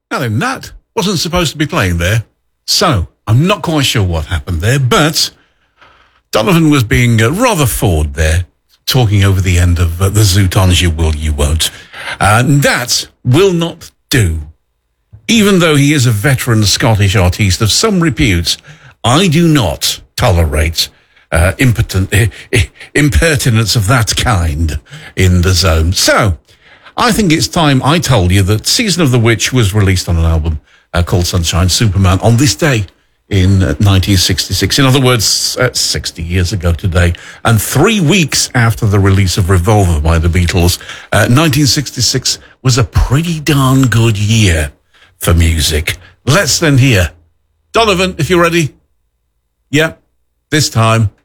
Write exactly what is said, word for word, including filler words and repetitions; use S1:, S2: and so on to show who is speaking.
S1: Now then, that wasn't supposed to be playing there, so I'm not quite sure what happened there, but Donovan was being uh, rather forward there, talking over the end of uh, the Zootons, You Will, You Won't. And that will not do. Even though he is a veteran Scottish artiste of some repute, I do not tolerate uh, impotent, uh, impertinence of that kind in the zone. So, I think it's time I told you that Season of the Witch was released on an album uh, called Sunshine Superman on this day in uh, nineteen sixty-six. In other words, uh, sixty years ago today. And three weeks after the release of Revolver by the Beatles, uh, nineteen sixty-six was a pretty darn good year for music. Let's then hear Donovan, if you're ready. Yeah, this time